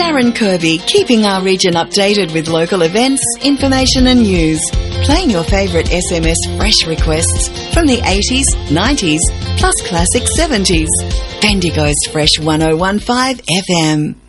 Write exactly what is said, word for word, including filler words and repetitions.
Darren Kirby, keeping our region updated with local events, information and news. Playing your favourite S M S Fresh requests from the eighties, nineties, plus classic seventies. Bendigo's Fresh one oh one point five F M.